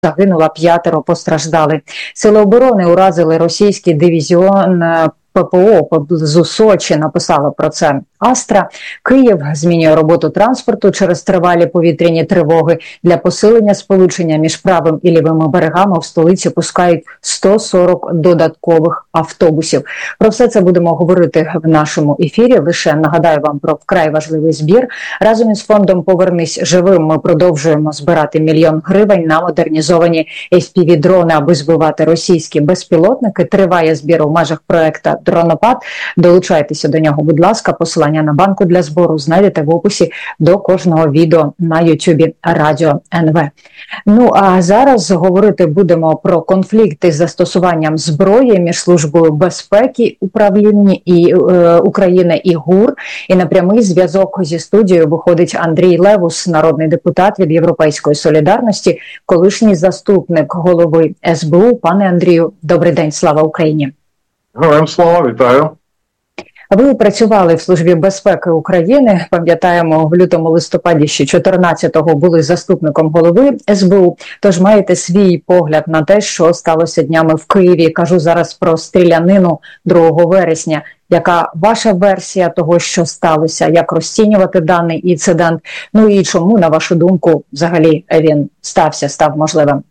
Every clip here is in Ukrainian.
загинуло, 5 постраждали. Сили оборони уразили російський дивізіон ППО поблизу Сочі, написала про це Астра. Київ змінює роботу транспорту через тривалі повітряні тривоги. Для посилення сполучення між правим і лівими берегами в столиці пускають 140 додаткових автобусів. Про все це будемо говорити в нашому ефірі. Лише нагадаю вам про вкрай важливий збір. Разом із фондом «Повернись живим» ми продовжуємо збирати 1 мільйон гривень на модернізовані FPV-дрони, аби збивати російські безпілотники. Триває збір у межах проекту «Дронопад». Долучайтеся до нього, будь ласка. Посилання на банку для збору знайдете в описі до кожного відео на Ютубі Радіо НВ. Ну, а зараз говорити будемо про конфлікт із застосуванням зброї між Службою безпеки управління України і ГУР. І на прямий зв'язок зі студією виходить Андрій Левус, народний депутат від «Європейської солідарності», колишній заступник голови СБУ. Пане Андрію, добрий день, слава Україні! Героям слава, вітаю! Ви працювали в Службі безпеки України, пам'ятаємо, в лютому-листопаді ще 14-го були заступником голови СБУ, тож маєте свій погляд на те, що сталося днями в Києві. Кажу зараз про стрілянину 2 вересня. Яка ваша версія того, що сталося? Як розцінювати даний інцидент? Ну і чому, на вашу думку, взагалі він став можливим?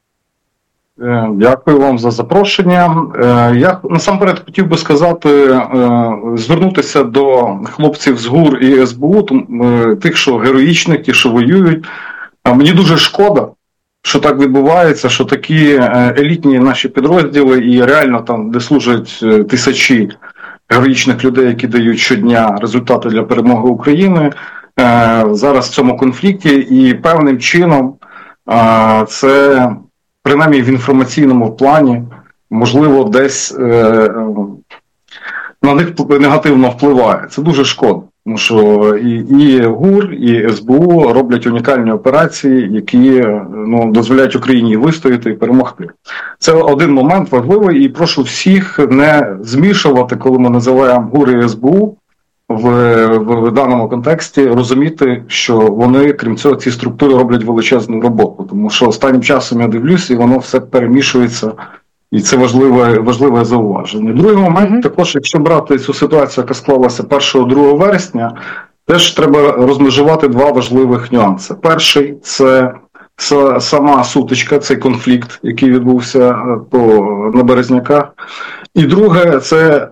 Дякую вам за запрошення. Я насамперед хотів би сказати, звернутися до хлопців з ГУР і СБУ, тих, що героїчних, ті, що воюють. Мені дуже шкода, що так відбувається, що такі елітні наші підрозділи і реально там, де служать тисячі героїчних людей, які дають щодня результати для перемоги України, зараз в цьому конфлікті, і певним чином це, принаймні в інформаційному плані, можливо, десь на них негативно впливає. Це дуже шкода, тому що і ГУР, і СБУ роблять унікальні операції, які дозволяють Україні вистояти і перемогти. Це один момент важливий, і прошу всіх не змішувати, коли ми називаємо ГУР і СБУ, в даному контексті розуміти, що вони, крім цього, ці структури роблять величезну роботу. Тому що останнім часом я дивлюся, і воно все перемішується, і це важливе зауваження. Другий момент, також, якщо брати цю ситуацію, яка склалася 1-2 вересня, теж треба розмежувати 2 важливих нюанси. Перший – це сама сутичка, цей конфлікт, який відбувся на Березняках. І друге – це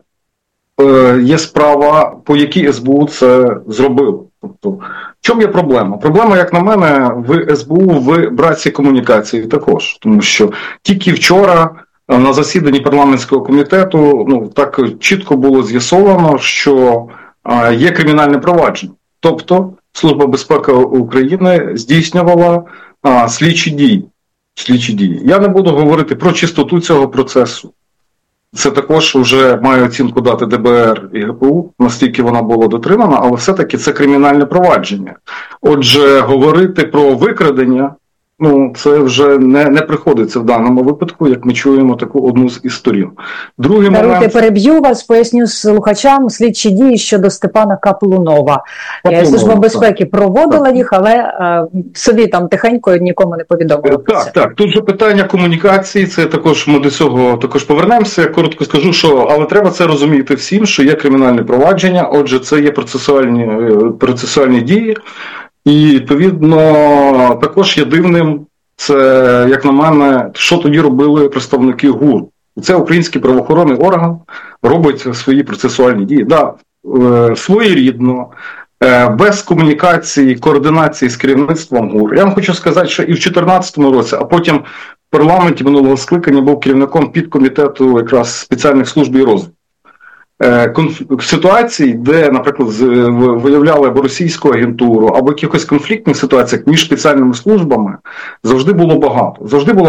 є справа, по якій СБУ це зробило. Тобто, в чому є проблема? Проблема, як на мене, в СБУ в братській комунікації також. Тому що тільки вчора на засіданні парламентського комітету так чітко було з'ясовано, що є кримінальне провадження. Тобто, Служба безпеки України здійснювала слідчі дії. Я не буду говорити про чистоту цього процесу. Це також вже має оцінку дати ДБР і ГПУ, наскільки вона була дотримана, але все-таки це кримінальне провадження. Отже, говорити про викрадення, це вже не приходиться в даному випадку, як ми чуємо таку одну з сторін. Другий момент... переб'ю вас, поясню слухачам слідчі дії щодо Степана Каплунова. Служба безпеки проводила їх, але собі там тихенько нікому не повідомили. Так. Тут же питання комунікації, це також ми до цього також повернемося. Я коротко скажу, що але треба це розуміти всім, що є кримінальне провадження, отже, це є процесуальні дії. І, відповідно, також є дивним, це, як на мене, що тоді робили представники ГУР. Це український правоохоронний орган робить свої процесуальні дії. Своєрідно, без комунікації, координації з керівництвом ГУР. Я вам хочу сказати, що і в 2014 році, а потім в парламенті минулого скликання був керівником підкомітету якраз спеціальних служб і розвитку. Ситуацій, де, наприклад, виявляли або російську агентуру, або якихось конфліктних ситуаціях між спеціальними службами, завжди було багато. Завжди була